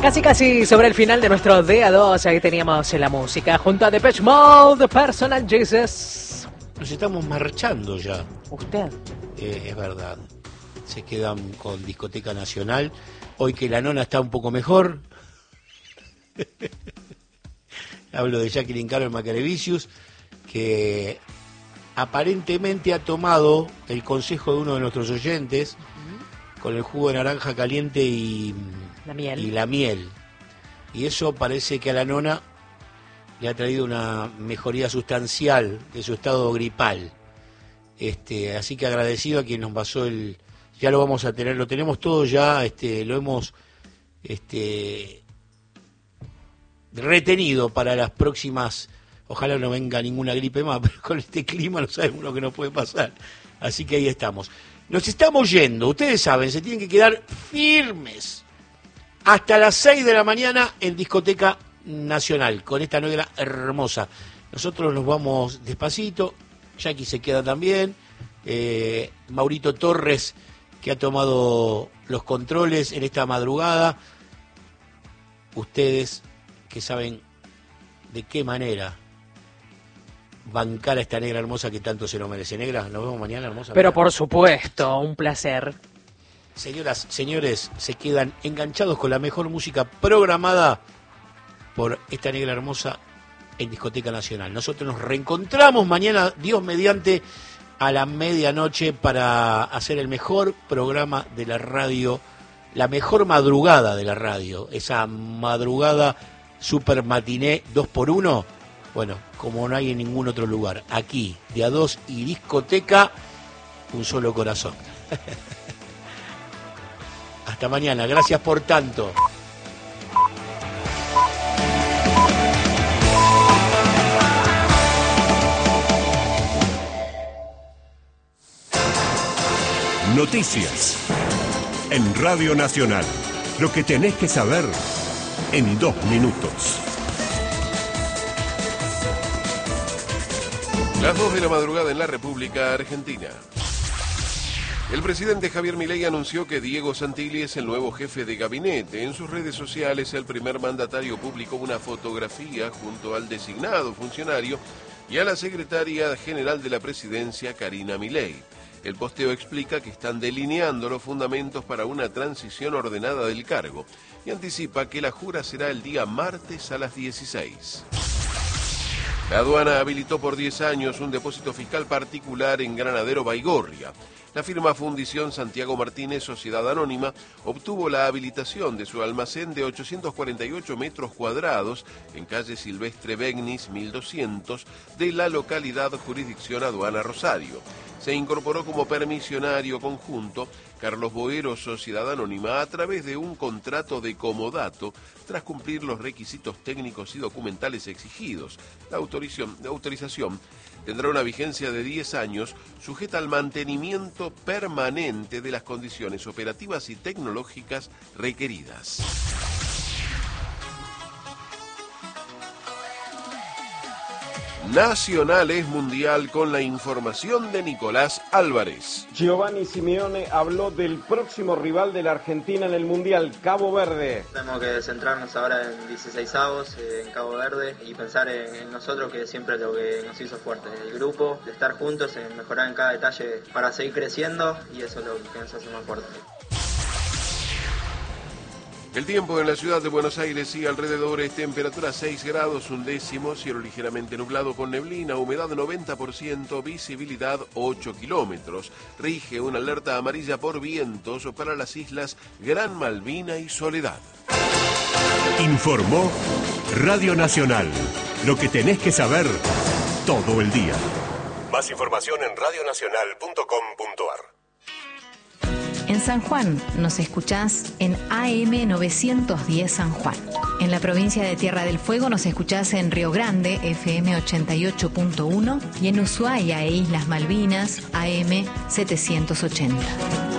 Casi sobre el final de nuestro día 2, ahí teníamos la música junto a Depeche Mode, Personal Jesus. Nos estamos marchando ya. ¿Usted? Es verdad. Se quedan con Discoteca Nacional. Hoy que la nona está un poco mejor. Hablo de Jacqueline Carmen Macarevicius, que aparentemente ha tomado el consejo de uno de nuestros oyentes con el jugo de naranja caliente y la miel. Y eso parece que a la nona le ha traído una mejoría sustancial de su estado gripal. Así que agradecido a quien nos pasó ya lo vamos a tener, lo tenemos todo ya, lo hemos retenido para las próximas. Ojalá no venga ninguna gripe más, pero con este clima no sabemos lo que nos puede pasar. Así que ahí estamos. Nos estamos yendo, ustedes saben, se tienen que quedar firmes hasta las 6 de la mañana en Discoteca Nacional, con esta negra hermosa. Nosotros nos vamos despacito, Jackie se queda también, Maurito Torres, que ha tomado los controles en esta madrugada. Ustedes que saben de qué manera bancar a esta negra hermosa que tanto se lo merece. Negra, nos vemos mañana, hermosa. Pero por supuesto, un placer. Señoras, señores, se quedan enganchados con la mejor música programada por esta negra hermosa en Discoteca Nacional. Nosotros nos reencontramos mañana, Dios mediante, a la medianoche para hacer el mejor programa de la radio, la mejor madrugada de la radio, esa madrugada super matiné 2x1. Bueno, como no hay en ningún otro lugar, aquí, de a dos y discoteca, un solo corazón. Hasta mañana, gracias por tanto. Noticias en Radio Nacional. Lo que tenés que saber en 2 minutos. Las 2 de la madrugada en la República Argentina. El presidente Javier Milei anunció que Diego Santilli es el nuevo jefe de gabinete. En sus redes sociales, el primer mandatario publicó una fotografía junto al designado funcionario y a la secretaria general de la presidencia, Karina Milei. El posteo explica que están delineando los fundamentos para una transición ordenada del cargo y anticipa que la jura será el día martes a las 16. La aduana habilitó por 10 años un depósito fiscal particular en Granadero Baigorria. La firma Fundición Santiago Martínez, Sociedad Anónima, obtuvo la habilitación de su almacén de 848 metros cuadrados en calle Silvestre Begnis 1200 de la localidad jurisdicción Aduana Rosario. Se incorporó como permisionario conjunto Carlos Boero, Sociedad Anónima, a través de un contrato de comodato tras cumplir los requisitos técnicos y documentales exigidos. La autorización tendrá una vigencia de 10 años, sujeta al mantenimiento permanente de las condiciones operativas y tecnológicas requeridas. Nacional es mundial con la información de Nicolás Álvarez. Giovanni Simeone habló del próximo rival de la Argentina en el Mundial, Cabo Verde. Tenemos que centrarnos ahora en 16avos, en Cabo Verde, y pensar en nosotros, que siempre es lo que nos hizo fuertes. El grupo, de estar juntos, en mejorar en cada detalle para seguir creciendo, y eso es lo que nos hace más fuertes. El tiempo en la ciudad de Buenos Aires y alrededores, temperatura 6 grados 1 cielo ligeramente nublado con neblina, humedad 90%, visibilidad 8 kilómetros. Rige una alerta amarilla por vientos para las islas Gran Malvina y Soledad. Informó Radio Nacional. Lo que tenés que saber todo el día. Más información en radionacional.com.ar. En San Juan nos escuchás en AM 910 San Juan. En la provincia de Tierra del Fuego nos escuchás en Río Grande, FM 88.1, y en Ushuaia e Islas Malvinas, AM 780.